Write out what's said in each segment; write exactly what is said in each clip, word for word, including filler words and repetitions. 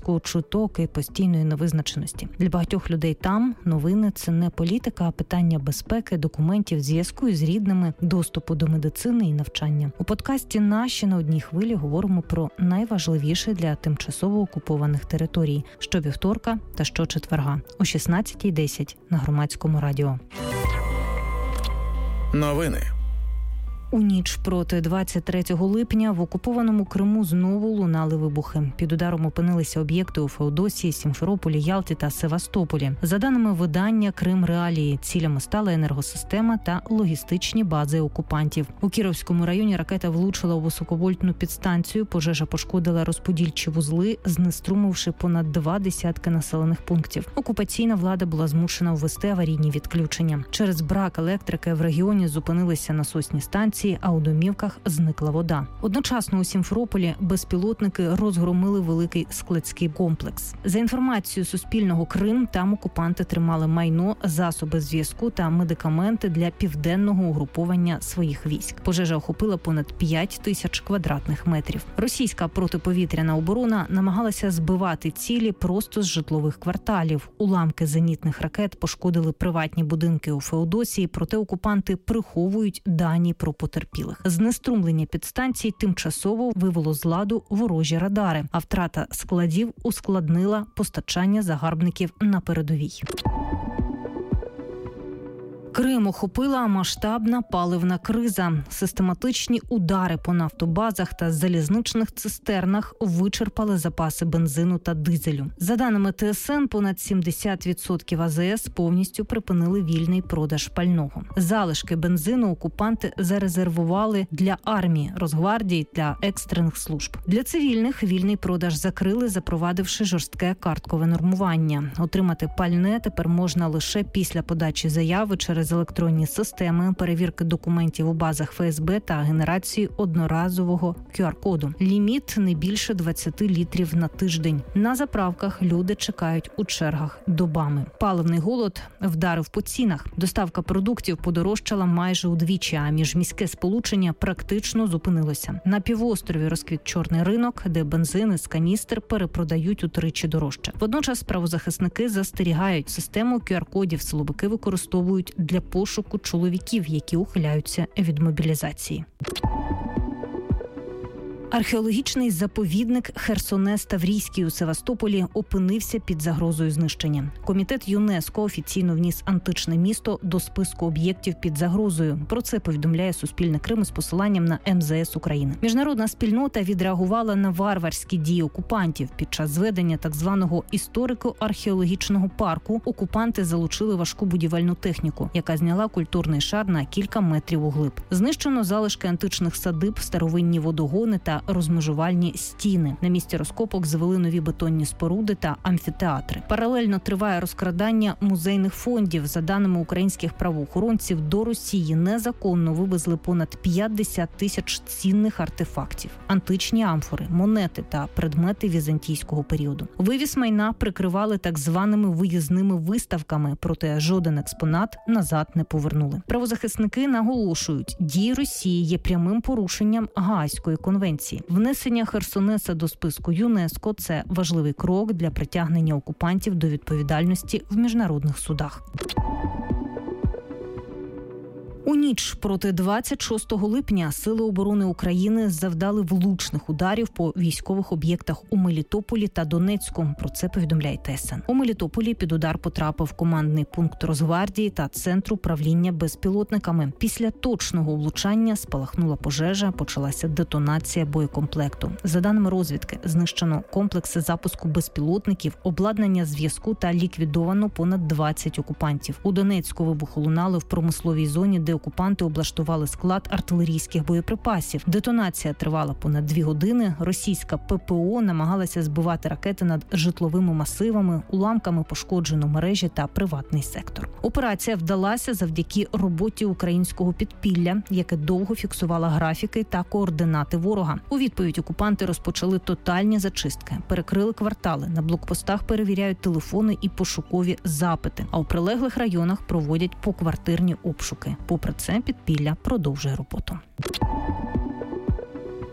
тиску, чуток і постійної невизначеності. Для багатьох людей там новини – це не політика, а питання безпеки, документів, зв'язку із рідними, доступу до медицини і навчання. У подкасті «Наші на одній хвилі» говоримо про найважливіше для тимчасово окупованих територій – щовівторка та щочетверга о шістнадцятій десять на Громадському радіо. Новини. У ніч проти двадцять третього липня в окупованому Криму знову лунали вибухи. Під ударом опинилися об'єкти у Феодосії, Сімферополі, Ялті та Севастополі. За даними видання «Крим Реалії», цілями стала енергосистема та логістичні бази окупантів. У Кіровському районі ракета влучила у високовольтну підстанцію, пожежа пошкодила розподільчі вузли, знеструмивши понад два десятки населених пунктів. Окупаційна влада була змушена ввести аварійні відключення. Через брак електрики в регіоні зупинилися насосні станції, а у домівках зникла вода. Одночасно у Сімферополі безпілотники розгромили великий складський комплекс. За інформацією Суспільного Крим, там окупанти тримали майно, засоби зв'язку та медикаменти для південного угруповання своїх військ. Пожежа охопила понад п'ять тисяч квадратних метрів. Російська протиповітряна оборона намагалася збивати цілі просто з житлових кварталів. Уламки зенітних ракет пошкодили приватні будинки у Феодосії, проте окупанти приховують дані про потерпілих. Знеструмлення підстанцій тимчасово вивело з ладу ворожі радари, а втрата складів ускладнила постачання загарбників на передовій. Крим охопила масштабна паливна криза. Систематичні удари по нафтобазах та залізничних цистернах вичерпали запаси бензину та дизелю. За даними Те Ес Ен, понад сімдесят відсотків А Зе Ес повністю припинили вільний продаж пального. Залишки бензину окупанти зарезервували для армії, Росгвардії та екстрених служб. Для цивільних вільний продаж закрили, запровадивши жорстке карткове нормування. Отримати пальне тепер можна лише після подачі заяви через електронні системи, перевірки документів у базах Еф Ес Бе та генерації одноразового Кю Ар коду. Ліміт не більше двадцять літрів на тиждень. На заправках люди чекають у чергах добами. Паливний голод вдарив по цінах. Доставка продуктів подорожчала майже удвічі, а міжміське сполучення практично зупинилося. На півострові розквіт чорний ринок, де бензин із каністр перепродають утричі дорожче. Водночас правозахисники застерігають, систему Кю Ар кодів силовики використовують для пошуку чоловіків, які ухиляються від мобілізації. Археологічний заповідник Херсонес-Таврійський у Севастополі опинився під загрозою знищення. Комітет ЮНЕСКО офіційно вніс античне місто до списку об'єктів під загрозою. Про це повідомляє Суспільне Крим з посиланням на Ем Зе Ес України. Міжнародна спільнота відреагувала на варварські дії окупантів. Під час зведення так званого історико-археологічного парку окупанти залучили важку будівельну техніку, яка зняла культурний шар на кілька метрів углиб. Знищено залишки античних садиб, старовинні водогони та розмежувальні стіни. На місці розкопок звели нові бетонні споруди та амфітеатри. Паралельно триває розкрадання музейних фондів. За даними українських правоохоронців, до Росії незаконно вивезли понад п'ятдесят тисяч цінних артефактів, античні амфори, монети та предмети візантійського періоду. Вивіз майна прикривали так званими виїзними виставками, проте жоден експонат назад не повернули. Правозахисники наголошують, дії Росії є прямим порушенням Гаазької конвенції. Внесення Херсонеса до списку ЮНЕСКО – це важливий крок для притягнення окупантів до відповідальності в міжнародних судах. У ніч проти двадцять шостого липня Сили оборони України завдали влучних ударів по військових об'єктах у Мелітополі та Донецьку. Про це повідомляє Те Ес Ен. У Мелітополі під удар потрапив командний пункт Росгвардії та Центр управління безпілотниками. Після точного влучання спалахнула пожежа, почалася детонація боєкомплекту. За даними розвідки, знищено комплекси запуску безпілотників, обладнання зв'язку та ліквідовано понад двадцять окупантів. У Донецьку вибухи лунали в промисловій зоні, де окупанти облаштували склад артилерійських боєприпасів. Детонація тривала понад дві години. Російська Пе Пе О намагалася збивати ракети над житловими масивами, уламками пошкоджено мережі та приватний сектор. Операція вдалася завдяки роботі українського підпілля, яке довго фіксувало графіки та координати ворога. У відповідь окупанти розпочали тотальні зачистки, перекрили квартали, на блокпостах перевіряють телефони і пошукові запити, а у прилеглих районах проводять поквартирні обшуки. Попри це, підпілля продовжує роботу.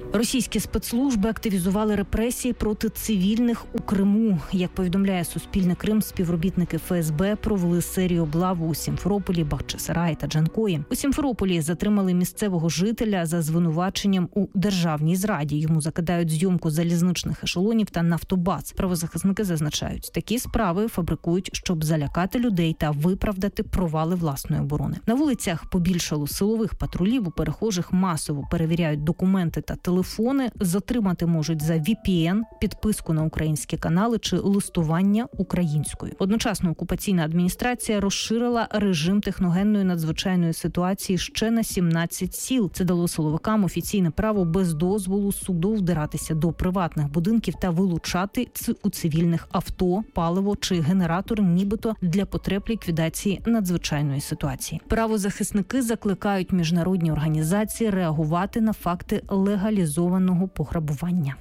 Російські спецслужби активізували репресії проти цивільних у Криму. Як повідомляє Суспільне Крим, співробітники еф ес бе провели серію облав у Сімферополі, Бахчисараї та Джанкої. У Сімферополі затримали місцевого жителя за звинуваченням у державній зраді. Йому закидають зйомку залізничних ешелонів та нафтобаз. Правозахисники зазначають, такі справи фабрикують, щоб залякати людей та виправдати провали власної оборони. На вулицях побільшало силових патрулів, у перехожих масово перевіряють документи та телефони. Телефони затримати можуть за ві пі ен, підписку на українські канали чи листування українською. Одночасно окупаційна адміністрація розширила режим техногенної надзвичайної ситуації ще на сімнадцять сіл. Це дало силовикам офіційне право без дозволу суду вдиратися до приватних будинків та вилучати у цивільних авто, паливо чи генератор, нібито для потреб ліквідації надзвичайної ситуації. Правозахисники закликають міжнародні організації реагувати на факти легалізації зованого пограбування.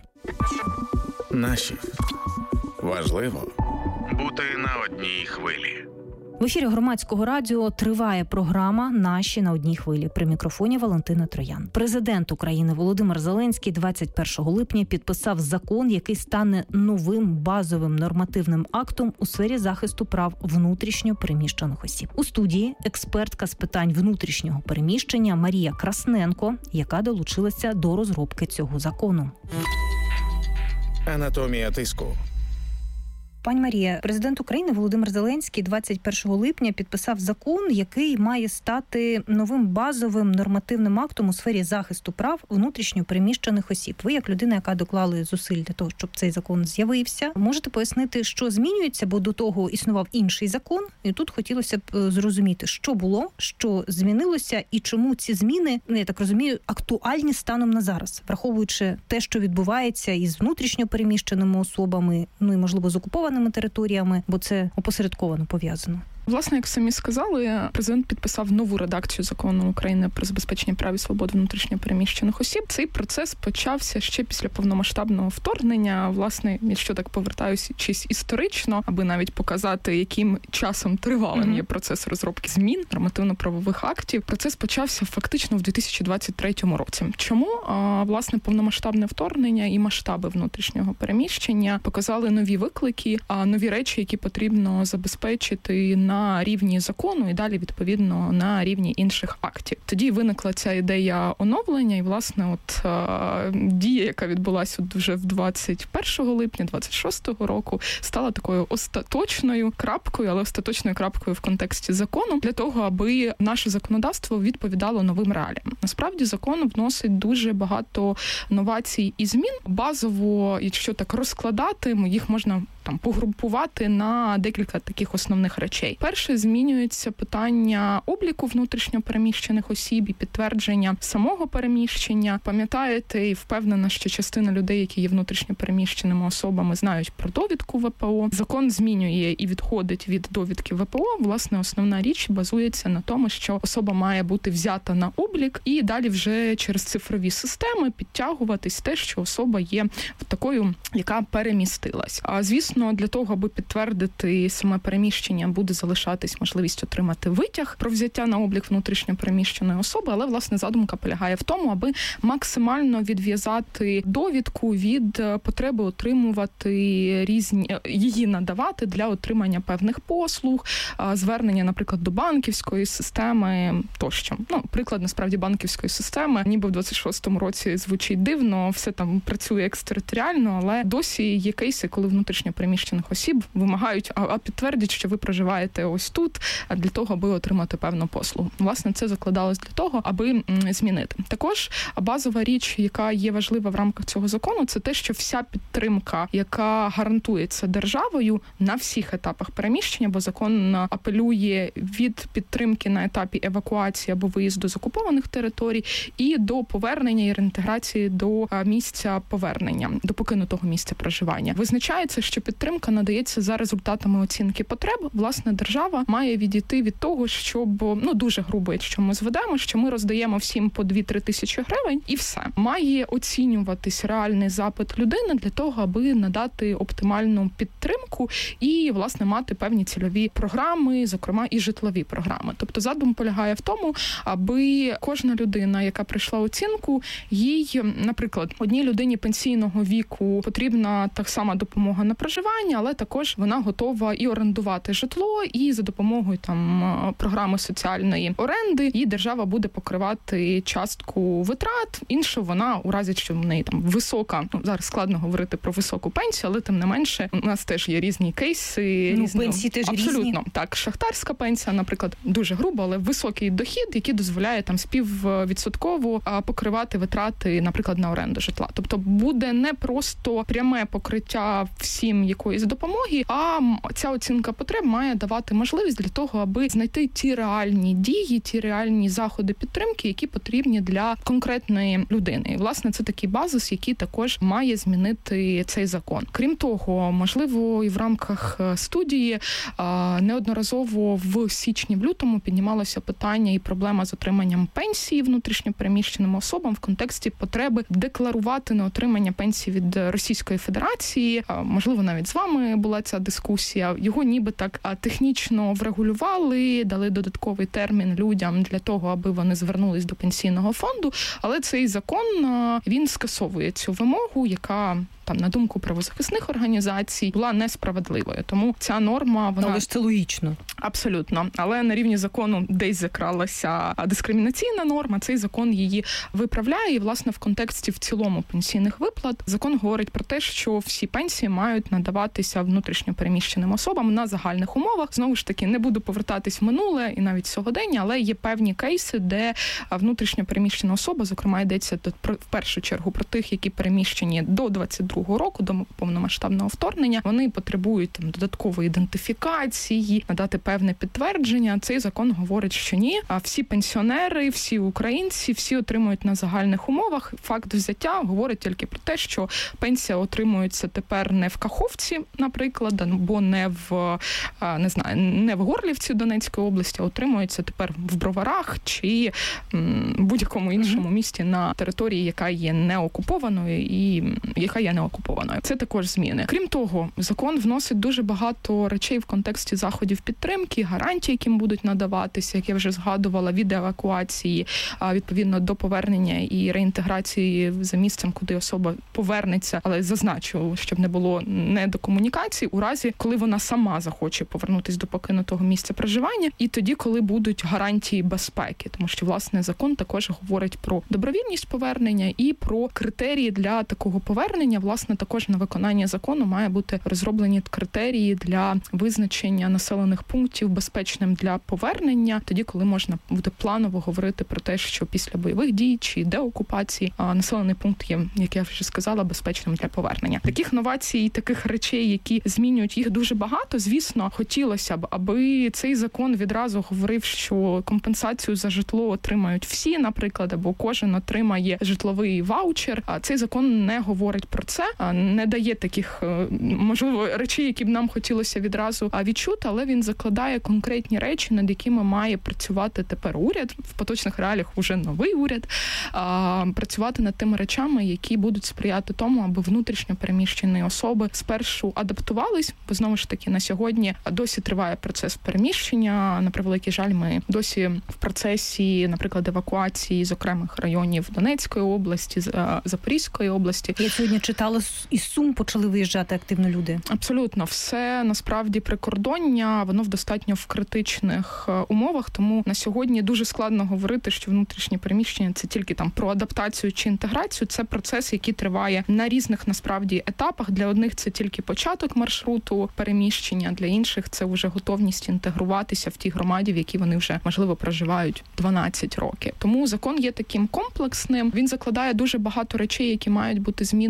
Наші. Важливо бути на одній хвилі. В ефірі Громадського радіо триває програма «Наші на одній хвилі». При мікрофоні Валентина Троян. Президент України Володимир Зеленський двадцять першого липня підписав закон, який стане новим базовим нормативним актом у сфері захисту прав внутрішньо переміщених осіб. У студії експертка з питань внутрішнього переміщення Марія Красненко, яка долучилася до розробки цього закону. Анатомія тиску. Пані Марія, президент України Володимир Зеленський двадцять першого липня підписав закон, який має стати новим базовим нормативним актом у сфері захисту прав внутрішньо переміщених осіб. Ви, як людина, яка доклали зусиль для того, щоб цей закон з'явився, можете пояснити, що змінюється, бо до того існував інший закон, і тут хотілося б зрозуміти, що було, що змінилося і чому ці зміни, я так розумію, актуальні станом на зараз, враховуючи те, що відбувається із внутрішньо переміщеними особами, ну і, можливо, з окупованими територіями, бо це опосередковано пов'язано. Власне, як самі сказали, президент підписав нову редакцію закону України про забезпечення прав і свобод внутрішньо переміщених осіб. Цей процес почався ще після повномасштабного вторгнення. Власне, якщо так повертаюся чись історично, аби навіть показати, яким часом тривалим mm-hmm. є процес розробки змін нормативно-правових актів. Процес почався фактично в дві тисячі двадцять третьому році. Чому? А, власне, повномасштабне вторгнення і масштаби внутрішнього переміщення показали нові виклики, а нові речі, які потрібно забезпечити на на рівні закону і далі, відповідно, на рівні інших актів. Тоді виникла ця ідея оновлення і, власне, от е, дія, яка відбулася вже в двадцять першого липня двадцять шостого року, стала такою остаточною крапкою, але остаточною крапкою в контексті закону, для того, аби наше законодавство відповідало новим реаліям. Насправді, закон вносить дуже багато новацій і змін. Базово, якщо так розкладати, їх можна там погрупувати на декілька таких основних речей. Перше, змінюється питання обліку внутрішньо переміщених осіб і підтвердження самого переміщення. Пам'ятаєте і впевнена, що частина людей, які є внутрішньо переміщеними особами, знають про довідку ве пе о. Закон змінює і відходить від довідки ве пе о. Власне, основна річ базується на тому, що особа має бути взята на облік і далі вже через цифрові системи підтягуватись те, що особа є такою, яка перемістилась. А, звісно, для того, аби підтвердити саме переміщення, буде залишатись можливість отримати витяг про взяття на облік внутрішньо переміщеної особи, але, власне, задумка полягає в тому, аби максимально відв'язати довідку від потреби отримувати різні, її надавати для отримання певних послуг, звернення, наприклад, до банківської системи тощо. Ну, приклад, насправді, банківської системи, ніби в двадцять шостому році звучить дивно, все там працює екстериторіально, але досі є кейси, коли внутрішньо переміщених осіб вимагають, а, а підтвердять, що ви проживаєте ось тут, для того, аби отримати певну послугу. Власне, це закладалось для того, аби м, змінити. Також базова річ, яка є важлива в рамках цього закону, це те, що вся підтримка, яка гарантується державою на всіх етапах переміщення, бо закон апелює від підтримки на етапі евакуації або виїзду з окупованих територій і до повернення і реінтеграції до місця повернення, до покинутого місця проживання. Визначається, що підтримка надається за результатами оцінки потреб. Власне, держава має відійти від того, щоб, ну, дуже грубо, якщо ми зведемо, що ми роздаємо всім по дві-три тисячі гривень і все. Має оцінюватись реальний запит людини для того, аби надати оптимальну підтримку і, власне, мати певні цільові програми, зокрема і житлові програми. Тобто задум полягає в тому, аби кожна людина, яка прийшла оцінку, їй, наприклад, одній людині пенсійного віку потрібна так само допомога на проживання, але також вона готова і орендувати житло, і за допомогою там програми соціальної оренди їй держава буде покривати частку витрат. Іншу вона, у разі, що в неї там висока, ну, зараз складно говорити про високу пенсію, але тим не менше у нас теж є різні кейси. Ну, різні, пенсії теж абсолютно різні. Так, шахтарська пенсія, наприклад, дуже грубо, але високий дохід, який дозволяє там співвідсотково покривати витрати, наприклад, на оренду житла. Тобто буде не просто пряме покриття всім якоїсь допомоги, а ця оцінка потреб має давати можливість для того, аби знайти ті реальні дії, ті реальні заходи підтримки, які потрібні для конкретної людини. І, власне, це такий базис, який також має змінити цей закон. Крім того, можливо, і в рамках студії неодноразово в січні, в лютому піднімалося питання і проблема з отриманням пенсії внутрішньо переміщеним особам в контексті потреби декларувати на отримання пенсії від Російської Федерації. Можливо, навіть з вами була ця дискусія. Його ніби так технічно врегулювали, дали додатковий термін людям для того, аби вони звернулись до пенсійного фонду, але цей закон, він скасовує цю вимогу, яка, там, на думку правозахисних організацій, була несправедливою. Тому ця норма, вона... Але ж це логічно. Абсолютно. Але на рівні закону десь закралася дискримінаційна норма, цей закон її виправляє. І, власне, в контексті в цілому пенсійних виплат закон говорить про те, що всі пенсії мають надаватися внутрішньо переміщеним особам на загальних умовах. Знову ж таки, не буду повертатись в минуле і навіть сьогодення, але є певні кейси, де внутрішньо переміщена особа, зокрема, йдеться тут про, в першу чергу про тих, які переміщені до двадцять другого року, до повномасштабного вторгнення, вони потребують там додаткової ідентифікації, надати певне підтвердження. Цей закон говорить, що ні. А всі пенсіонери, всі українці, всі отримують на загальних умовах. Факт взяття говорить тільки про те, що пенсія отримується тепер не в Каховці, наприклад, або не в, не знаю, не в Горлівці Донецької області, а отримується тепер в Броварах чи м, будь-якому іншому місті на території, яка є неокупованою і яка є неокупованою. Це також зміни. Крім того, закон вносить дуже багато речей в контексті заходів підтримки, гарантій, яким будуть надаватися, як я вже згадувала, від евакуації, відповідно до повернення і реінтеграції за місцем, куди особа повернеться, але зазначу, щоб не було недокомунікації, у разі, коли вона сама захоче повернутися до покинутого місця проживання, і тоді, коли будуть гарантії безпеки. Тому що, власне, закон також говорить про добровільність повернення і про критерії для такого повернення. Власне, також на виконання закону має бути розроблені критерії для визначення населених пунктів безпечним для повернення, тоді, коли можна буде планово говорити про те, що після бойових дій чи деокупації населений пункт є, як я вже сказала, безпечним для повернення. Таких новацій, таких речей, які змінюють, їх дуже багато. Звісно, хотілося б, аби цей закон відразу говорив, що компенсацію за житло отримають всі, наприклад, або кожен отримає житловий ваучер. А цей закон не говорить про це, не дає таких, можливо, речей, які б нам хотілося відразу відчути, але він закладає конкретні речі, над якими має працювати тепер уряд, в поточних реаліях уже новий уряд, працювати над тими речами, які будуть сприяти тому, аби внутрішньо переміщені особи спершу адаптувались, бо, знову ж таки, на сьогодні досі триває процес переміщення. На превеликий жаль, ми досі в процесі, наприклад, евакуації з окремих районів Донецької області, Запорізької області. Я сьогодні читала, із Сум почали виїжджати активно люди. Абсолютно. Все, насправді, прикордоння, воно в достатньо в критичних умовах, тому на сьогодні дуже складно говорити, що внутрішнє переміщення – це тільки там про адаптацію чи інтеграцію. Це процес, який триває на різних, насправді, етапах. Для одних це тільки початок маршруту переміщення, для інших це вже готовність інтегруватися в ті громаді, в які вони вже, можливо, проживають дванадцять років. Тому закон є таким комплексним. Він закладає дуже багато речей, які мають бути змінені надалі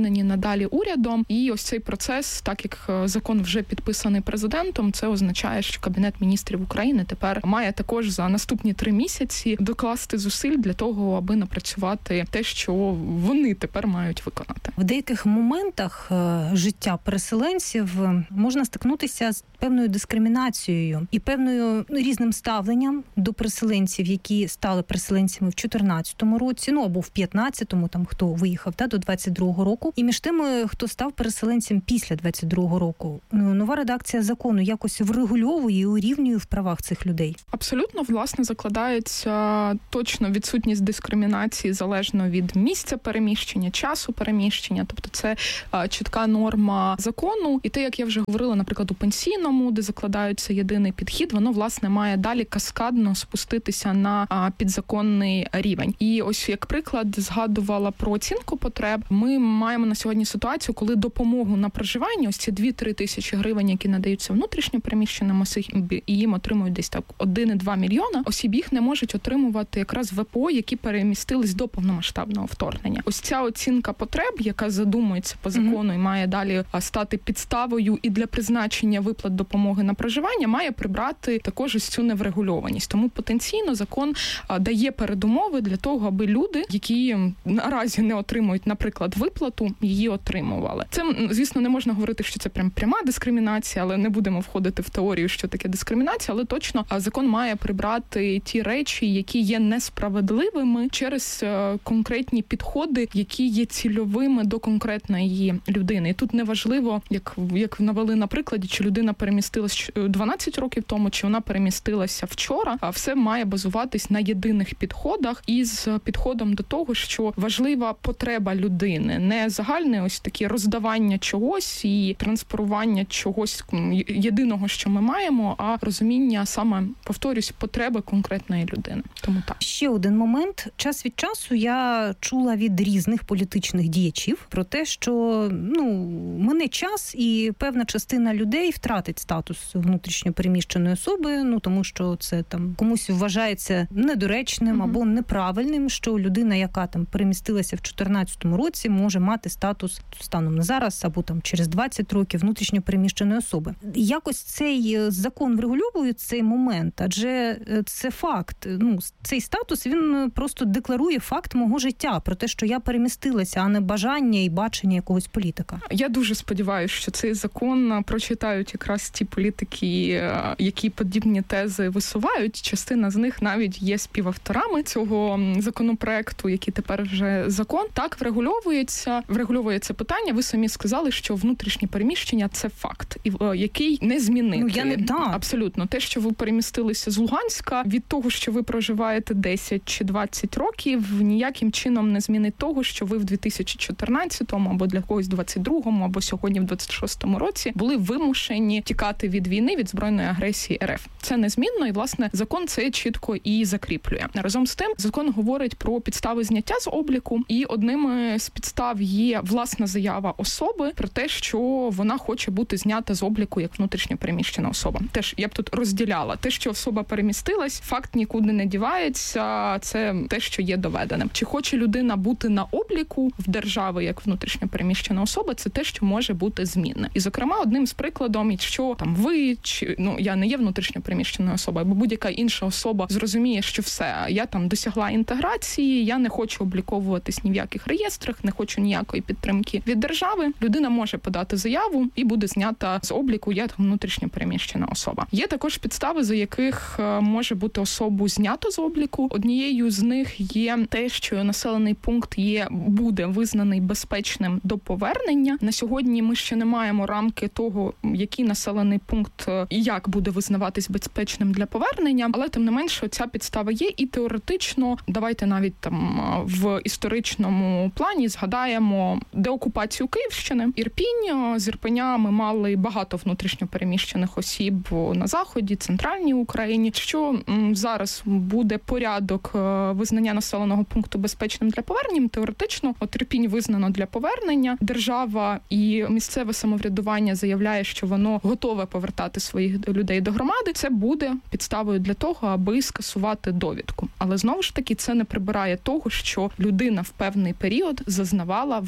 далі урядом. І ось цей процес, так як закон вже підписаний президентом, це означає, що Кабінет міністрів України тепер має також за наступні три місяці докласти зусиль для того, аби напрацювати те, що вони тепер мають виконати. В деяких моментах життя переселенців можна стикнутися з певною дискримінацією і певною ну, різним ставленням до переселенців, які стали переселенцями в чотирнадцятому році, ну або в п'ятнадцятому, там хто виїхав та, до двадцять другого року, і між тими, хто став переселенцем після двадцять другого року. Нова редакція закону якось врегульовує і урівнює в правах цих людей. Абсолютно, власне, закладається точно відсутність дискримінації залежно від місця переміщення, часу переміщення, тобто це а, чітка норма закону. І те, як я вже говорила, наприклад, у пенсійному, де закладається єдиний підхід, воно, власне, має далі каскадно спуститися на а, підзаконний рівень. І ось, як приклад, згадувала про оцінку потреб. Ми маємо на сьогодні ситуацію, коли допомогу на проживання, ось ці дві-три тисячі гривень, які надаються внутрішньо переміщеним осіб, і їм отримують десь так один-два мільйона, осіб їх не можуть отримувати якраз ВПО, які перемістились до повномасштабного вторгнення. Ось ця оцінка потреб, яка задумується по закону mm-hmm. і має далі стати підставою і для призначення виплат допомоги на проживання, має прибрати також ось цю неврегульованість. Тому потенційно закон дає передумови для того, аби люди, які наразі не отримують, наприклад, виплату, її отримували. Це, звісно, не можна говорити, що це прям пряма дискримінація, але не будемо входити в теорію, що таке дискримінація, але точно закон має прибрати ті речі, які є несправедливими через конкретні підходи, які є цільовими до конкретної людини. І тут неважливо, як, як навели на прикладі, чи людина перемістилась дванадцять років тому, чи вона перемістилася вчора, а все має базуватись на єдиних підходах із підходом до того, що важлива потреба людини, не загальне ось таке роздавання чогось і транспорування чогось єдиного, що ми маємо, а розуміння саме, повторюсь, потреби конкретної людини. Тому так. Ще один момент. Час від часу я чула від різних політичних діячів про те, що ну мине час і певна частина людей втратить статус внутрішньо переміщеної особи, ну тому що це там комусь вважається недоречним mm-hmm. або неправильним, що людина, яка там перемістилася в чотирнадцятому році, може мати статус станом на зараз або там через двадцять років внутрішньо переміщеної особи. Якось цей закон врегульовує цей момент, адже це факт. Ну, цей статус, він просто декларує факт мого життя про те, що я перемістилася, а не бажання і бачення якогось політика. Я дуже сподіваюся, що цей закон прочитають якраз ті політики, які подібні тези висувають. Частина з них навіть є співавторами цього законопроекту, який тепер вже закон. Так, врегульовується, врегульовується питання. Ви самі сказали, що внутрішнє переміщення – це факт, який не змінити. Ну, я не, да. Абсолютно. Те, що ви перемістилися з Луганська, від того, що ви проживаєте десять чи двадцять років, ніяким чином не змінить того, що ви в дві тисячі чотирнадцятому або для когось двадцять другому, або сьогодні в двадцять шостому році були вимушені тікати від війни, від збройної агресії РФ. Це незмінно, і, власне, закон це чітко і закріплює. Разом з тим, закон говорить про підстави зняття з обліку, і одним з підстав є власна заява особи про те, що вона хоче бути знята з обліку як внутрішньо переміщена особа. Теж я б тут розділяла. Те, що особа перемістилась, факт нікуди не дівається, це те, що є доведеним. Чи хоче людина бути на обліку в держави як внутрішньо переміщена особа, це те, що може бути змінне. І, зокрема, одним з прикладом, якщо там ви, чи, ну, я не є внутрішньо переміщеною особою, або будь-яка інша особа зрозуміє, що все, я там досягла інтеграції, я не хочу обліковуватись ні в яких реєстрах, не хочу ніякої підтримки від держави, людина може подати заяву і буде знята з обліку як внутрішньо переміщена особа. Є також підстави, за яких може бути особу знято з обліку. Однією з них є те, що населений пункт є, буде визнаний безпечним до повернення. На сьогодні ми ще не маємо рамки того, який населений пункт і як буде визнаватись безпечним для повернення, але тим не менше ця підстава є, і теоретично, давайте навіть там в історичному плані згадаємо деокупацію Київщини. Ірпінь, з Ірпеня ми мали багато внутрішньо переміщених осіб на Заході, центральній Україні. Що зараз буде порядок визнання населеного пункту безпечним для повернення, теоретично от Ірпінь визнано для повернення. Держава і місцеве самоврядування заявляє, що воно готове повертати своїх людей до громади. Це буде підставою для того, аби скасувати довідку. Але знову ж таки це не прибирає того, що людина в певний період зазнавала внутрішньо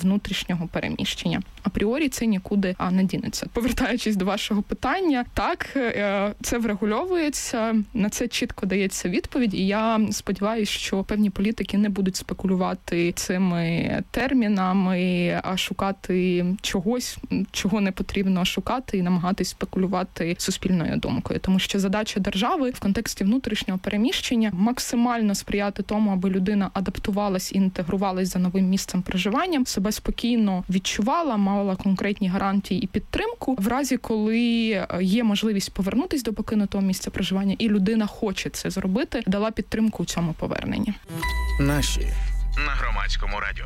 внутрішнього переміщення. Апріорі це нікуди не дінеться. Повертаючись до вашого питання, так, це врегульовується, на це чітко дається відповідь, і я сподіваюся, що певні політики не будуть спекулювати цими термінами, а шукати чогось, чого не потрібно шукати, і намагатись спекулювати суспільною думкою. Тому що задача держави в контексті внутрішнього переміщення максимально сприяти тому, аби людина адаптувалась і інтегрувалась за новим місцем проживання, себе спокійно відчувала, мала конкретні гарантії і підтримку в разі, коли є можливість повернутись до покинутого місця проживання, і людина хоче це зробити, дала підтримку у цьому поверненні. Наші на Громадському радіо.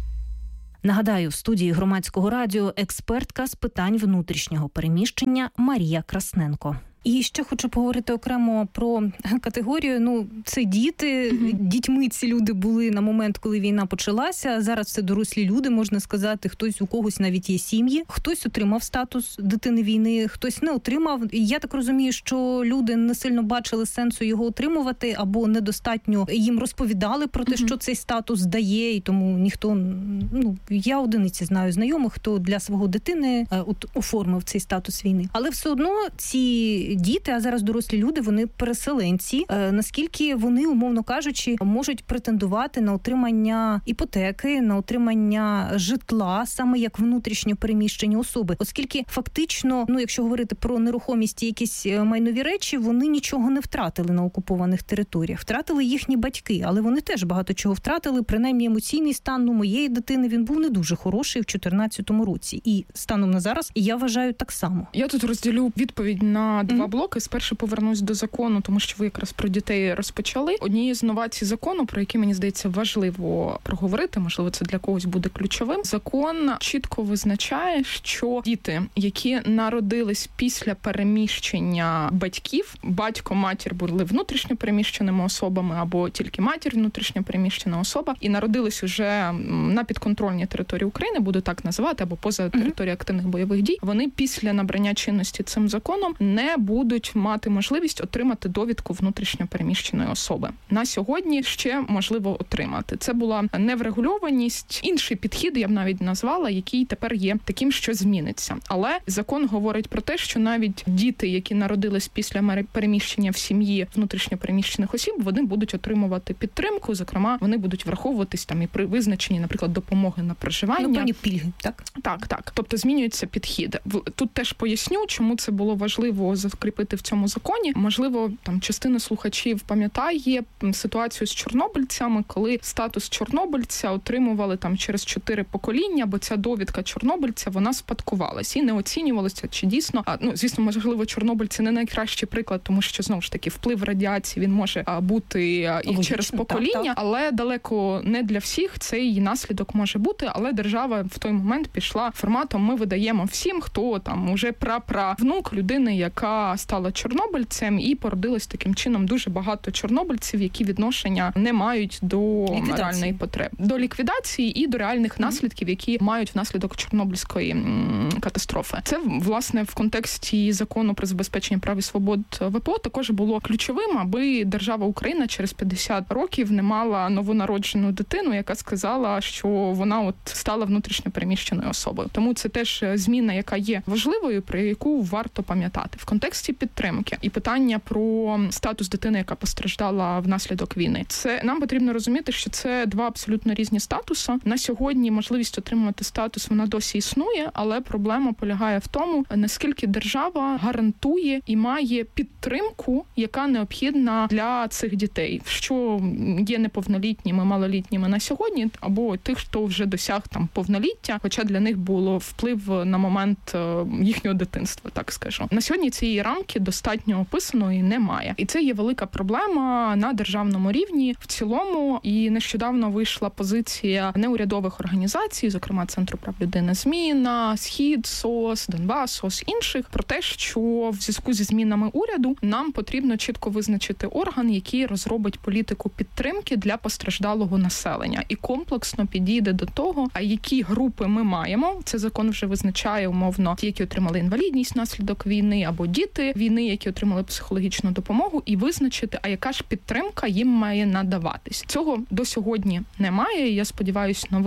Нагадаю, в студії Громадського радіо експертка з питань внутрішнього переміщення Марія Красненко. І ще хочу поговорити окремо про категорію. Ну, це діти. Mm-hmm. Дітьми ці люди були на момент, коли війна почалася. Зараз це дорослі люди, можна сказати. Хтось, у когось навіть є сім'ї. Хтось отримав статус дитини війни, хтось не отримав. І я так розумію, що люди не сильно бачили сенсу його отримувати, або недостатньо їм розповідали про те, mm-hmm. що цей статус дає, і тому ніхто, ну, я одиниці знаю знайомих, хто для свого дитини от, оформив цей статус війни. Але все одно ці діти, а зараз дорослі люди, вони переселенці. Е, наскільки вони, умовно кажучи, можуть претендувати на отримання іпотеки, на отримання житла, саме як внутрішньо переміщені особи. Оскільки фактично, ну якщо говорити про нерухомість і якісь майнові речі, вони нічого не втратили на окупованих територіях. Втратили їхні батьки, але вони теж багато чого втратили. Принаймні емоційний стан ну, моєї дитини, він був не дуже хороший в чотирнадцятому році. І станом на зараз, я вважаю так само. Я тут розділю відповідь на два блоки. Спершу повернусь до закону, тому що ви якраз про дітей розпочали. Однією з новацій закону, про які, мені здається, важливо проговорити, можливо, це для когось буде ключовим. Закон чітко визначає, що діти, які народились після переміщення батьків, батько, матір були внутрішньо переміщеними особами, або тільки матір внутрішньо переміщена особа, і народились уже на підконтрольній території України, буду так називати, або поза територією активних бойових дій, вони після набрання чинності цим законом не будуть мати можливість отримати довідку внутрішньо переміщеної особи. На сьогодні ще можливо отримати. Це була неврегульованість, інший підхід, я б навіть назвала, який тепер є таким, що зміниться. Але закон говорить про те, що навіть діти, які народились після переміщення в сім'ї внутрішньо переміщених осіб, вони будуть отримувати підтримку, зокрема, вони будуть враховуватись там і при визначенні, наприклад, допомоги на проживання. Ну, певні пільги, так? Так, так. Тобто змінюється підхід. Тут теж поясню, чому це було важливо закріпити в цьому законі. Можливо, там частина слухачів пам'ятає ситуацію з чорнобильцями, коли статус чорнобильця отримували там через чотири покоління, бо ця довідка чорнобильця, вона спадкувалась і не оцінювалася, чи дійсно, а, ну, звісно, можливо, чорнобильці не найкращий приклад, тому що, знову ж таки, вплив радіації, він може а, бути і Логічно, через покоління, так, так. але далеко не для всіх цей наслідок може бути, але держава в той момент пішла форматом, ми видаємо всім, хто там уже пра-пра-внук людини, яка стала чорнобильцем, і породилось таким чином дуже багато чорнобильців, які відношення не мають до реальної потреби, до ліквідації і до реальних mm-hmm. наслідків, які мають внаслідок Чорнобильської м, катастрофи. Це, власне, в контексті закону про забезпечення прав і свобод ВПО також було ключовим, аби держава Україна через п'ятдесят років не мала новонароджену дитину, яка сказала, що вона от стала внутрішньо переміщеною особою. Тому це теж зміна, яка є важливою, про яку варто пам'ятати. В контексті підтримки і питання про статус дитини, яка постраждала внаслідок війни. Це нам потрібно розуміти, що це два абсолютно різні статуси. На сьогодні можливість отримати статус, вона досі існує, але проблема полягає в тому, наскільки держава гарантує і має підтримку, яка необхідна для цих дітей, що є неповнолітніми, малолітніми на сьогодні, або тих, хто вже досяг там повноліття, хоча для них було вплив на момент їхнього дитинства, так скажу. На сьогодні цієї рамки достатньо описаної немає. І це є велика проблема на державному рівні в цілому. І нещодавно вийшла позиція неурядових організацій, зокрема Центру прав людини Зміна, Схід, СОС, Донбас, СОС, інших, про те, що в зв'язку зі змінами уряду нам потрібно чітко визначити орган, який розробить політику підтримки для постраждалого населення і комплексно підійде до того, а які групи ми маємо. Це закон вже визначає умовно ті, які отримали інвалідність внаслідок війни, або діти війни, які отримали психологічну допомогу, і визначити, а яка ж підтримка їм має надаватись. Цього до сьогодні немає. Я сподіваюся, новий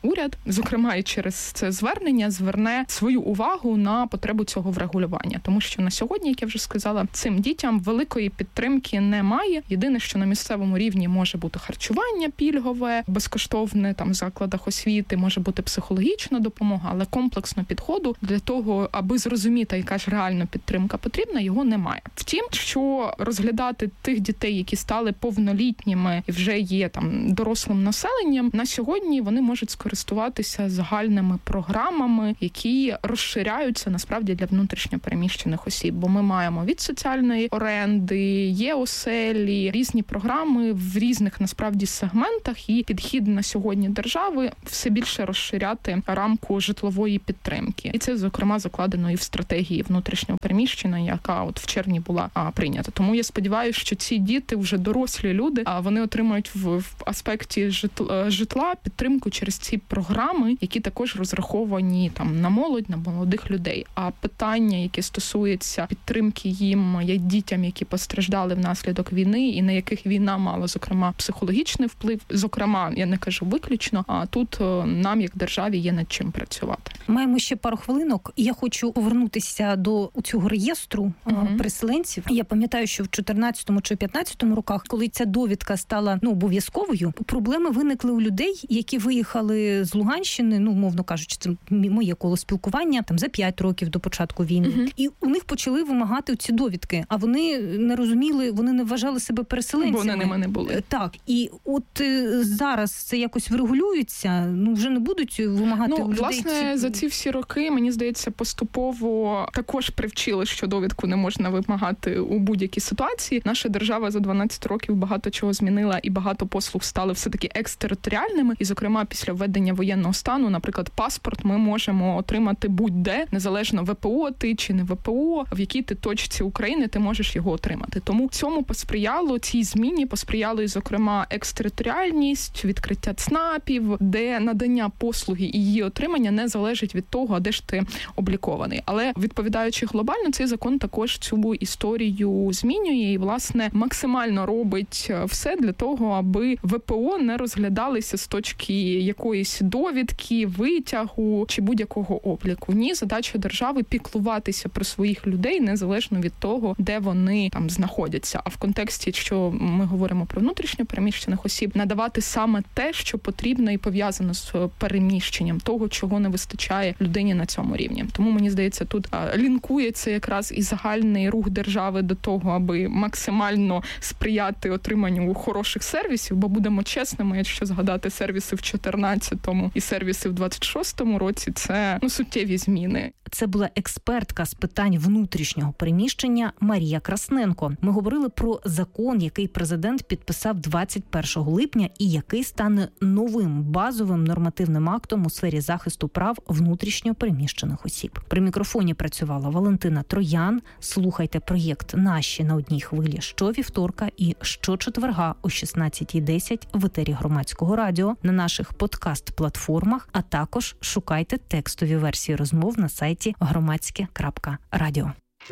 уряд, зокрема і через це звернення, зверне свою увагу на потребу цього врегулювання. Тому що на сьогодні, як я вже сказала, цим дітям великої підтримки немає. Єдине, що на місцевому рівні може бути харчування пільгове, безкоштовне там в закладах освіти, може бути психологічна допомога, але комплексного підходу для того, аби зрозуміти, яка ж реально підтримка потрібна, його немає. Втім, що розглядати тих дітей, які стали повнолітніми і вже є там дорослим населенням, на сьогодні вони можуть скористуватися загальними програмами, які розширяються насправді для внутрішньо переміщених осіб, бо ми маємо від соціальної оренди, є оселі, різні програми в різних насправді сегментах, і підхід на сьогодні держави все більше розширяти рамку житлової підтримки. І це, зокрема, закладено і в стратегії внутрішнього переміщення, яка от в червні була а, прийнята. Тому я сподіваюся, що ці діти вже дорослі люди, а вони отримають в, в аспекті житла, житла підтримку через ці програми, які також розраховані там на молодь, на молодих людей. А питання, яке стосується підтримки їм, як дітям, які постраждали внаслідок війни, і на яких війна мала, зокрема, психологічний вплив, зокрема, я не кажу виключно, а тут нам, як державі, є над чим працювати. Маємо ще пару хвилинок, і я хочу повернутися до цього реєстру uh-huh. переселенців. Я пам'ятаю, що в чотирнадцятому чи п'ятнадцятому роках, коли ця довідка стала ну обов'язковою, проблеми виникли у людей, які виїхали з Луганщини, ну, мовно кажучи, це моє коло спілкування, там за п'ять років до початку війни. Uh-huh. І у них почали вимагати ці довідки, а вони не розуміли, вони не вважали себе переселенцями. Бо вони ними не були. Так, і от е, зараз це якось врегулюється, ну, вже не будуть вимагати ну, у людей. Власне, ці... за ці всі роки, мені здається, поступово також привчили, що довідку не можна вимагати у будь-якій ситуації. Наша держава за дванадцять років багато чого змінила, і багато послуг стали все-таки екстериторіальними. І, зокрема, після введення воєнного стану, наприклад, паспорт ми можемо отримати будь-де, незалежно ВПО ти чи не ВПО, в якій ти точці України ти можеш його отримати. Тому цьому посприяло, цій зміні посприяло і, зокрема, екстериторіальність, відкриття ЦНАПів, де надання послуги і її отримання не залежить від того, де ж ти облікований. Але, відповідаючи глобально, цей закон також цю історію змінює і, власне, максимально робить все для того, аби ВПО не розглядалися з точки якоїсь довідки, витягу чи будь-якого обліку. Ні, задача держави піклуватися про своїх людей незалежно від того, де вони там знаходяться. А в контексті, що ми говоримо про внутрішньо переміщених осіб, надавати саме те, що потрібно і пов'язано з переміщенням того, чого не вистачає людині на цьому рівні. Тому, мені здається, тут лінкується якраз і загальний рух держави до того, аби максимально сприяти отриманню хороших сервісів, бо будемо чесними, якщо згадати сервіси в чотирнадцятому і сервіси в двадцять шостому році, це ну, суттєві зміни. Це була експертка з питань внутрішнього переміщення Марія Красненко. Ми говорили про закон, який президент підписав двадцять першого липня і який стане новим базовим нормативним актом у сфері захисту прав внутрішньо переміщених осіб. При мікрофоні працювала Валентина Троян. Слухайте проєкт «Наші» на одній хвилі щовівторка і щочетверга о шістнадцятій десять в етері Громадського радіо, на наших подкаст-платформах, а також шукайте текстові версії розмов на сайті громадське крапка радіо.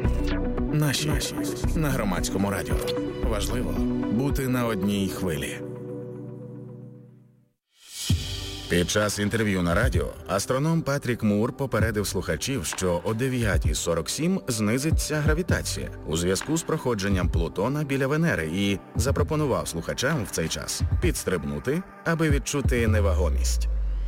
Наші на Громадському радіо. Важливо бути на одній хвилі. Під час інтерв'ю на радіо астроном Патрік Мур попередив слухачів, що о дев'ята сорок сім знизиться гравітація у зв'язку з проходженням Плутона біля Венери і запропонував слухачам в цей час підстрибнути, аби відчути невагомість.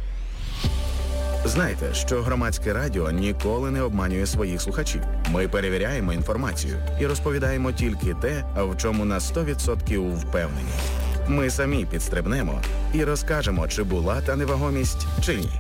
Знайте, що Громадське радіо ніколи не обманює своїх слухачів. Ми перевіряємо інформацію і розповідаємо тільки те, в чому на сто відсотків впевнені. Ми самі підстрибнемо і розкажемо, чи була та невагомість, чи ні.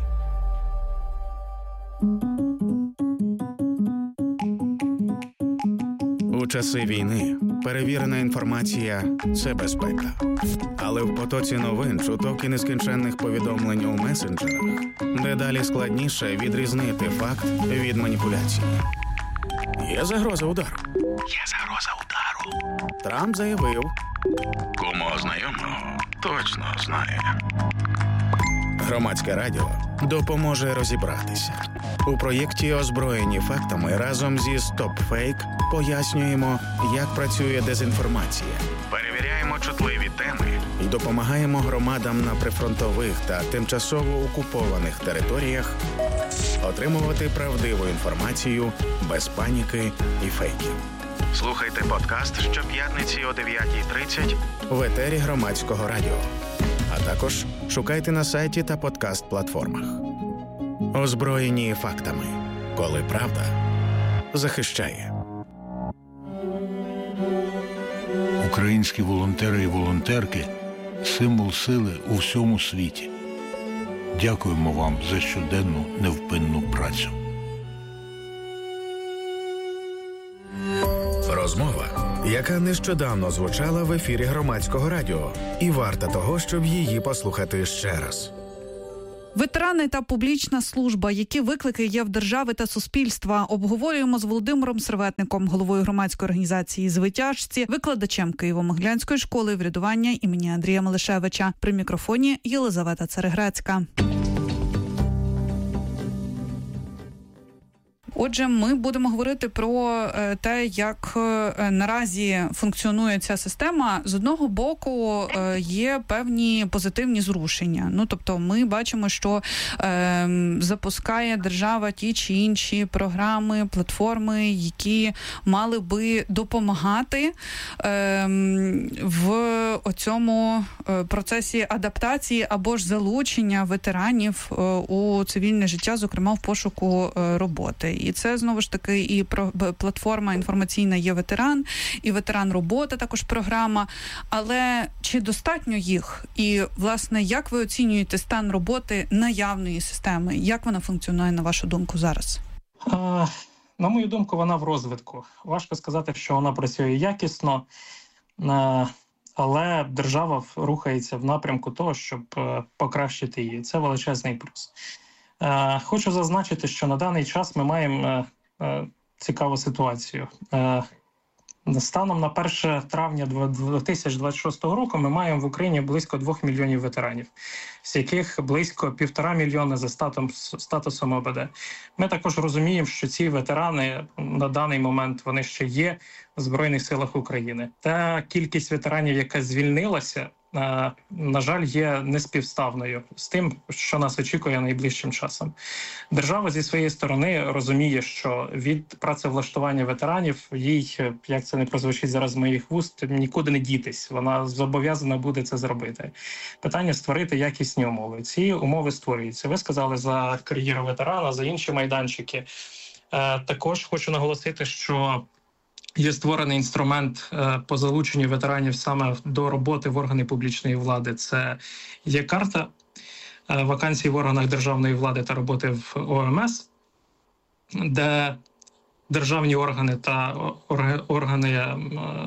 У часи війни перевірена інформація – це безпека. Але в потоці новин, чуток і нескінченних повідомлень у месенджерах дедалі складніше відрізнити факт від маніпуляції. Є загроза удару. Є загроза удару. Трамп заявив. Кому знайомого точно знає. Громадське радіо допоможе розібратися. У проєкті «Озброєні фактами» разом зі «Стоп Фейк» пояснюємо, як працює дезінформація. Перевіряємо перевіряємо чутливі теми і допомагаємо громадам на прифронтових та тимчасово окупованих територіях отримувати правдиву інформацію без паніки і фейків. Слухайте подкаст щоп'ятниці о дев'ятій тридцять в етері Громадського радіо. А також шукайте на сайті та подкаст-платформах. Озброєні фактами, коли правда захищає. Українські волонтери і волонтерки – символ сили у всьому світі. Дякуємо вам за щоденну невпинну працю. Розмова, яка нещодавно звучала в ефірі Громадського радіо, і варта того, щоб її послухати ще раз. Ветерани та публічна служба. Які виклики є в держави та суспільства? Обговорюємо з Володимиром Серветником, головою громадської організації «Звитяжці», викладачем Києво-Могилянської школи врядування імені Андрія Мелешевича. При мікрофоні Єлизавета Цареграцька. Отже, ми будемо говорити про те, як наразі функціонує ця система. З одного боку, є певні позитивні зрушення. Ну, тобто, ми бачимо, що е, запускає держава ті чи інші програми, платформи, які мали би допомагати е, в оцьому процесі адаптації або ж залучення ветеранів у цивільне життя, зокрема в пошуку роботи. І це, знову ж таки, і про платформа інформаційна «Є ветеран», і «Ветеран робота» також програма. Але чи достатньо їх? І, власне, як ви оцінюєте стан роботи наявної системи? Як вона функціонує, на вашу думку, зараз? А, на мою думку, вона в розвитку. Важко сказати, що вона працює якісно, а, але держава рухається в напрямку того, щоб покращити її. Це величезний плюс. Хочу зазначити, що на даний час ми маємо цікаву ситуацію. Станом на перше травня дві тисячі двадцять шостого року ми маємо в Україні близько двох мільйонів ветеранів, з яких близько півтора мільйона за статусом ОБД. Ми також розуміємо, що ці ветерани на даний момент вони ще є в Збройних силах України. Та кількість ветеранів, яка звільнилася, на жаль, є неспівставною з тим, що нас очікує найближчим часом. Держава зі своєї сторони розуміє, що від працевлаштування ветеранів їй, як це не прозвучить зараз з моїх вуст, нікуди не дітись. Вона зобов'язана буде це зробити. Питання – створити якісні умови. Ці умови створюються. Ви сказали за кар'єру ветерана, за інші майданчики. Також хочу наголосити, що є створений інструмент е, по залученню ветеранів саме до роботи в органи публічної влади. Це є карта е, вакансій в органах державної влади та роботи в О Ем Ес, де державні органи та органи е,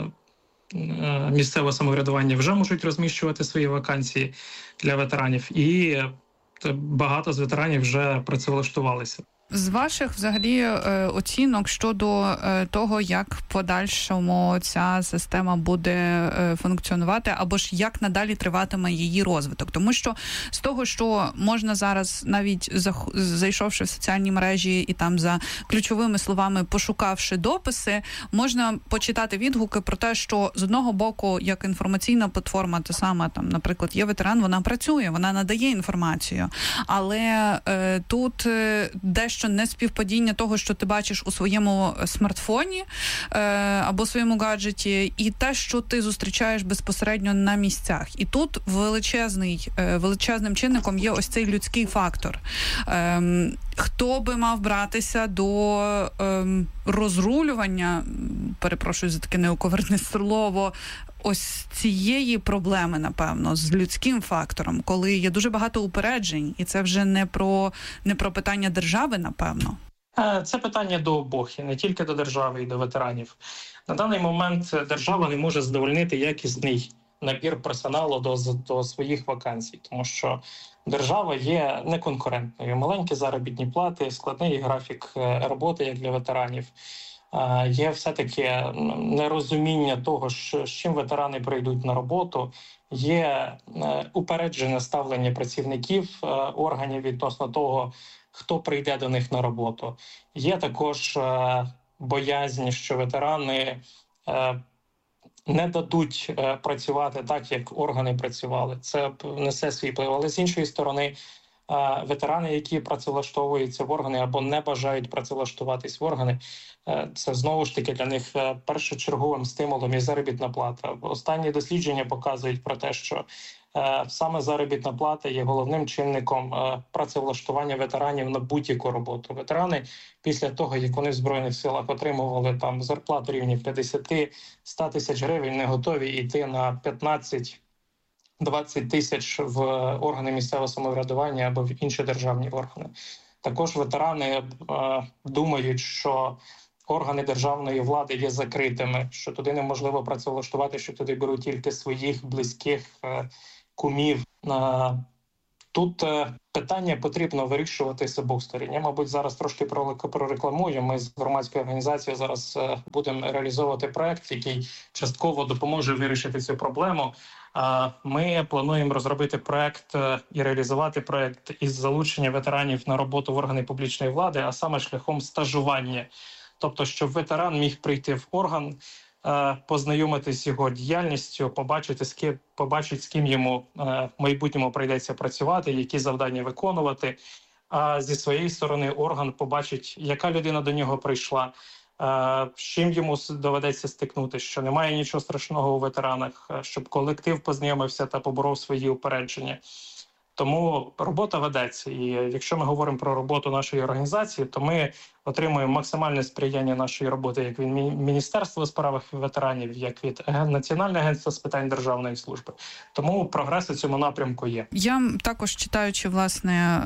е, місцевого самоврядування вже можуть розміщувати свої вакансії для ветеранів. І е, багато з ветеранів вже працевлаштувалися. З ваших, взагалі, оцінок щодо того, як в подальшому ця система буде функціонувати, або ж як надалі триватиме її розвиток. Тому що з того, що можна зараз, навіть зайшовши в соціальні мережі і там за ключовими словами пошукавши дописи, можна почитати відгуки про те, що з одного боку, як інформаційна платформа, те саме, там, наприклад, «Є ветеран», вона працює, вона надає інформацію. Але е, тут е, дещо що неспівпадіння того, що ти бачиш у своєму смартфоні е, або своєму гаджеті, і те, що ти зустрічаєш безпосередньо на місцях. І тут величезний, е, величезним чинником є ось цей людський фактор. Е, хто би мав братися до е, розрулювання, перепрошую за таке неоковерне слово, ось цієї проблеми, напевно, з людським фактором, коли є дуже багато упереджень, і це вже не про, не про питання держави, напевно. Це питання до обох, і не тільки до держави, і до ветеранів. На даний момент держава не може задовольнити якісний набір персоналу до, до своїх вакансій, тому що держава є неконкурентною. Маленькі заробітні плати, складний графік роботи, як для ветеранів. Є все-таки нерозуміння того, що, з чим ветерани прийдуть на роботу, є упереджене ставлення працівників органів відносно того, хто прийде до них на роботу. Є також боязнь, що ветерани не дадуть працювати так, як органи працювали. Це несе свій вплив. Але з іншої сторони, ветерани, які працевлаштовуються в органи або не бажають працевлаштуватись в органи, це знову ж таки для них першочерговим стимулом і заробітна плата. Останні дослідження показують про те, що саме заробітна плата є головним чинником працевлаштування ветеранів на будь-яку роботу. Ветерани після того, як вони в Збройних силах отримували там зарплату рівні п'ятдесят-сто тисяч гривень, не готові йти на п'ятнадцять-двадцять тисяч в органи місцевого самоврядування або в інші державні органи. Також ветерани е, думають, що органи державної влади є закритими, що туди неможливо працевлаштувати, що туди беруть тільки своїх близьких е, кумів. Е, тут е, питання потрібно вирішувати з обох сторін. Я, мабуть, зараз трошки прорекламую. Ми з громадською організацією зараз е, будемо реалізовувати проект, який частково допоможе вирішити цю проблему. Ми плануємо розробити проект і реалізувати проект із залучення ветеранів на роботу в органи публічної влади, а саме шляхом стажування. Тобто, щоб ветеран міг прийти в орган, познайомитися з його діяльністю, побачити, з ким, побачити, з ким йому в майбутньому прийдеться працювати, які завдання виконувати. А зі своєї сторони орган побачить, яка людина до нього прийшла, з чим йому доведеться стикнути, що немає нічого страшного у ветеранах, щоб колектив познайомився та поборов свої упередження. Тому робота ведеться. І якщо ми говоримо про роботу нашої організації, то ми отримуємо максимальне сприяння нашої роботи як від Міністерства у справах ветеранів, як від Національного агентства з питань державної служби. Тому прогрес у цьому напрямку є. Я також, читаючи, власне,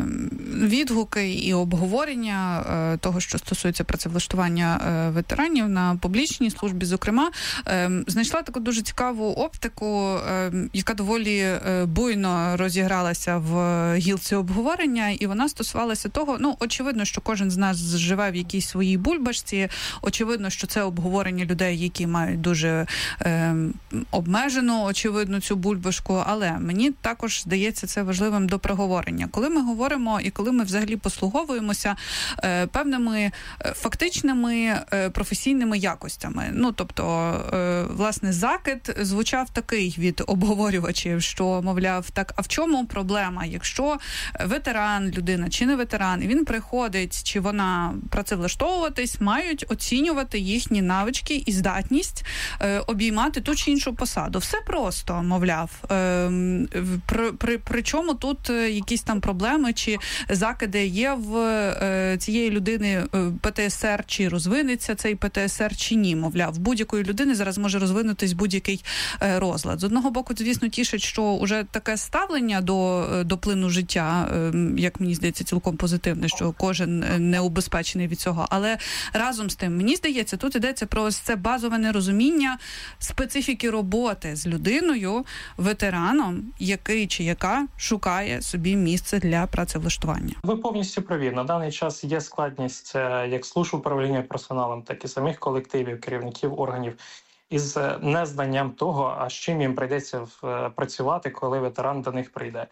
відгуки і обговорення того, що стосується працевлаштування ветеранів на публічній службі, зокрема, знайшла таку дуже цікаву оптику, яка доволі буйно розігралася в гілці обговорення, і вона стосувалася того, ну, очевидно, що кожен з нас живе в якійсь своїй бульбашці. Очевидно, що це обговорення людей, які мають дуже е, обмежену, очевидно, цю бульбашку, але мені також здається це важливим до проговорення. Коли ми говоримо і коли ми взагалі послуговуємося е, певними фактичними е, професійними якостями. Ну, тобто, е, власне, закид звучав такий від обговорювачів, що, мовляв, так, а в чому проблема? Якщо ветеран, людина чи не ветеран, і він приходить, чи вона працевлаштовуватись, мають оцінювати їхні навички і здатність е, обіймати ту чи іншу посаду. Все просто, мовляв. Е, при, при, при чому тут якісь там проблеми чи закиди є в е, цієї людини Пе Те Ес Ер, чи розвинеться цей Пе Те Ес Ер, чи ні, мовляв. Будь-якої людини зараз може розвинутись будь-який е, розлад. З одного боку, звісно, тішить, що вже таке ставлення до, до плину життя, е, як мені здається, цілком позитивне, що кожен не убезпечений від цього. Але разом з тим, мені здається, тут йдеться про ось це базове нерозуміння специфіки роботи з людиною, ветераном, який чи яка шукає собі місце для працевлаштування. Ви повністю праві. На даний час є складність як служб управління персоналом, так і самих колективів, керівників органів із незнанням того, а з чим їм прийдеться працювати, коли ветеран до них прийде.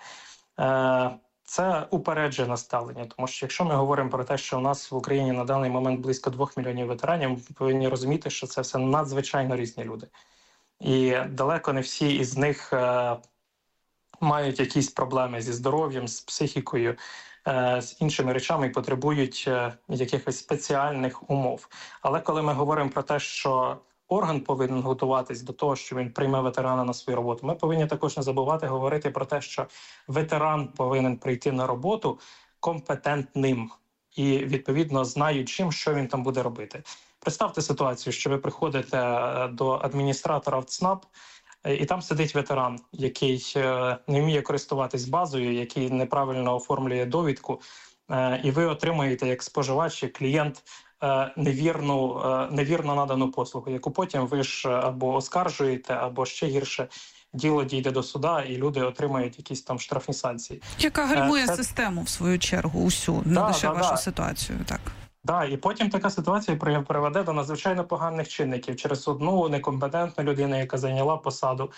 Це упереджене ставлення, тому що якщо ми говоримо про те, що у нас в Україні на даний момент близько двох мільйонів ветеранів, ми повинні розуміти, що це все надзвичайно різні люди. І далеко не всі із них е, мають якісь проблеми зі здоров'ям, з психікою, е, з іншими речами і потребують е, якихось спеціальних умов. Але коли ми говоримо про те, що орган повинен готуватись до того, що він прийме ветерана на свою роботу. Ми повинні також не забувати говорити про те, що ветеран повинен прийти на роботу компетентним і, відповідно, знаючим, що він там буде робити. Представте ситуацію, що ви приходите до адміністратора в ЦНАП, і там сидить ветеран, який не вміє користуватись базою, який неправильно оформлює довідку, і ви отримуєте як споживач, як клієнт, невірну, невірно надану послугу, яку потім ви ж або оскаржуєте, або ще гірше, діло дійде до суда, і люди отримають якісь там штрафні санкції. Яка гальмує Це... систему, в свою чергу, усю, не да, лише да, вашу да. ситуацію, так. Да, і потім така ситуація приведе до надзвичайно поганих чинників. Через одну некомпетентну людину, яка зайняла посаду,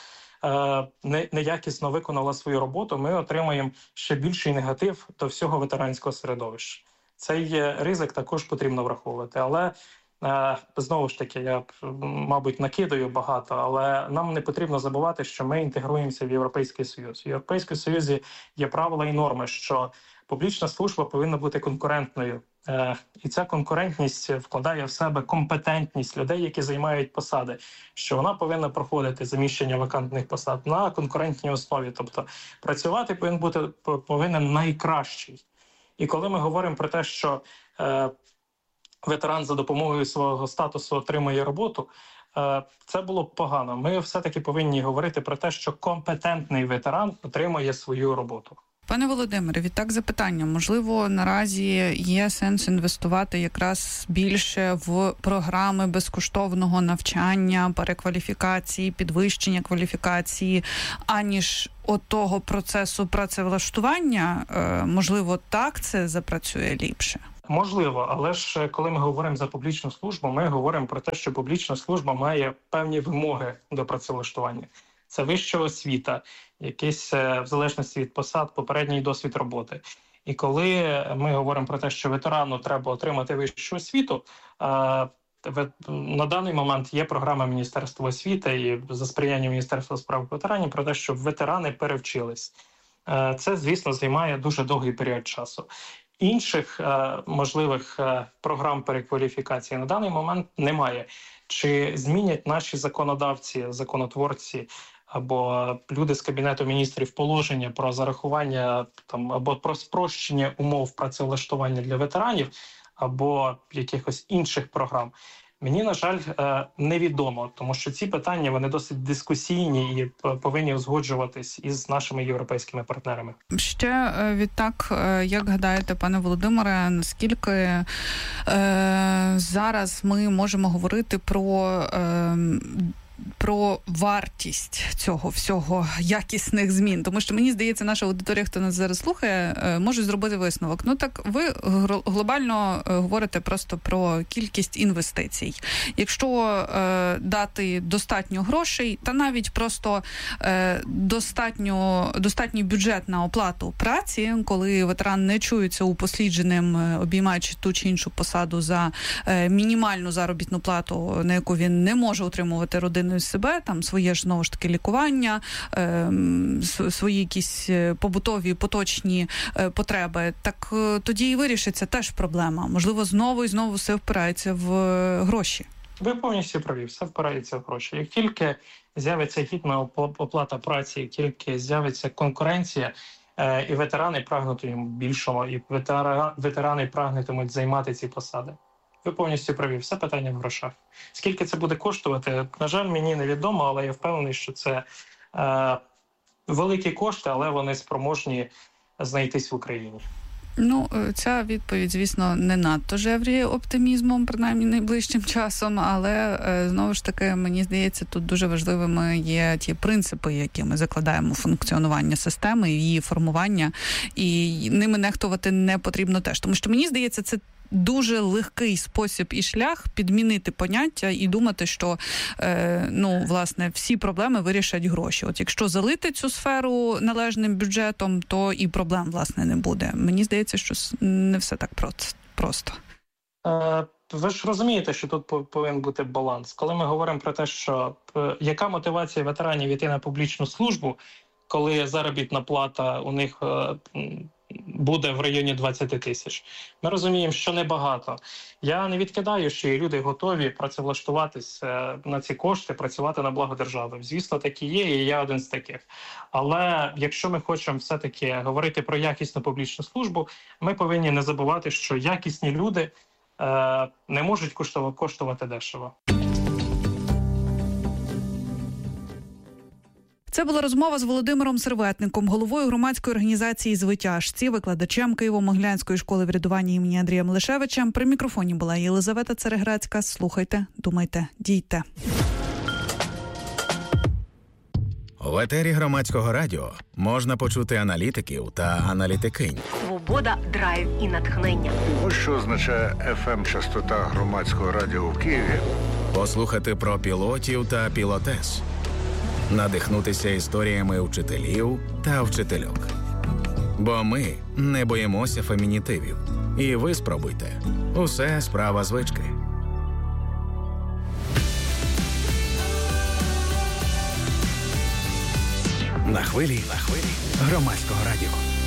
неякісно виконала свою роботу, ми отримаємо ще більший негатив до всього ветеранського середовища. Цей ризик також потрібно враховувати. Але Знову ж таки, я, мабуть, накидаю багато, але нам не потрібно забувати, що ми інтегруємося в Європейський Союз. В Європейському Союзі є правила і норми, що публічна служба повинна бути конкурентною. І ця конкурентність вкладає в себе компетентність людей, які займають посади, що вона повинна проходити заміщення вакантних посад на конкурентній основі. Тобто працювати повинен бути повинен найкращий. І коли ми говоримо про те, що е, ветеран за допомогою свого статусу отримує роботу, е, це було б погано. Ми все-таки повинні говорити про те, що компетентний ветеран отримує свою роботу. Пане Володимире, відтак запитання. Можливо, наразі є сенс інвестувати якраз більше в програми безкоштовного навчання, перекваліфікації, підвищення кваліфікації, аніж отого процесу працевлаштування? Можливо, так це запрацює ліпше? Можливо, але ж коли ми говоримо за публічну службу, ми говоримо про те, що публічна служба має певні вимоги до працевлаштування. Це вища освіта, якийсь, в залежності від посад, попередній досвід роботи. І коли ми говоримо про те, що ветерану треба отримати вищу освіту, на даний момент є програма Міністерства освіти і за сприяння Міністерства справ ветеранів про те, щоб ветерани перевчились. Це, звісно, займає дуже довгий період часу. Інших можливих програм перекваліфікації на даний момент немає. Чи змінять наші законодавці, законотворці або люди з Кабінету міністрів положення про зарахування там або про спрощення умов працевлаштування для ветеранів, або якихось інших програм? Мені, на жаль, невідомо, тому що ці питання, вони досить дискусійні і повинні узгоджуватись із нашими європейськими партнерами. Ще відтак, як гадаєте, пане Володимире, наскільки е, зараз ми можемо говорити про е, про вартість цього всього, якісних змін? Тому що, мені здається, наша аудиторія, хто нас зараз слухає, може зробити висновок. Ну так, ви глобально говорите просто про кількість інвестицій. Якщо е, дати достатньо грошей, та навіть просто е, достатньо, достатній бюджет на оплату праці, коли ветеран не чується упослідженим, обіймаючи ту чи іншу посаду за е, мінімальну заробітну плату, на яку він не може утримувати родину з себе, там своє ж, знову ж таки, лікування, е, свої якісь побутові, поточні е, потреби, так е, тоді і вирішиться теж проблема. Можливо, знову і знову все впирається в гроші. Ви повністю праві, все впирається в гроші. Як тільки з'явиться гідна оплата праці, як тільки з'явиться конкуренція, е, і ветерани прагнутимуть більшого, і ветера, ветерани прагнутимуть займати ці посади. Ви повністю праві, все питання в грошах. Скільки це буде коштувати, на жаль, мені невідомо, але я впевнений, що це е, великі кошти, але вони спроможні знайтись в Україні. Ну, ця відповідь, звісно, не надто жевріє оптимізмом, принаймні найближчим часом, але, знову ж таки, мені здається, тут дуже важливими є ті принципи, які ми закладаємо в функціонування системи, її формування, і ними нехтувати не потрібно теж. Тому що, мені здається, це дуже легкий спосіб і шлях підмінити поняття і думати, що, е, ну, власне, всі проблеми вирішать гроші. От якщо залити цю сферу належним бюджетом, то і проблем, власне, не буде. Мені здається, що не все так просто. Е, ви ж розумієте, що тут повинен бути баланс. Коли ми говоримо про те, що е, яка мотивація ветеранів йти на публічну службу, коли заробітна плата у них е, буде в районі двадцять тисяч. Ми розуміємо, що небагато. Я не відкидаю, що люди готові працевлаштуватися на ці кошти, працювати на благо держави. Звісно, такі є, і я один з таких. Але якщо ми хочемо все-таки говорити про якісну публічну службу, ми повинні не забувати, що якісні люди е, не можуть коштувати дешево. Це була розмова з Володимиром Серветником, головою громадської організації «Звитяжці», викладачем Києво-Могилянської школи врядування імені Андрія Мелешевича. При мікрофоні була Єлизавета Цереграцька. Слухайте, думайте, дійте. В етері Громадського радіо можна почути аналітиків та аналітикинь. Свобода, драйв і натхнення. Ось що означає еф ем-частота Громадського радіо в Києві. Послухати про пілотів та пілотес. Надихнутися історіями вчителів та вчительок. Бо ми не боїмося фемінітивів. І ви спробуйте. Усе справа звички. На хвилі, на хвилі громадського радіо.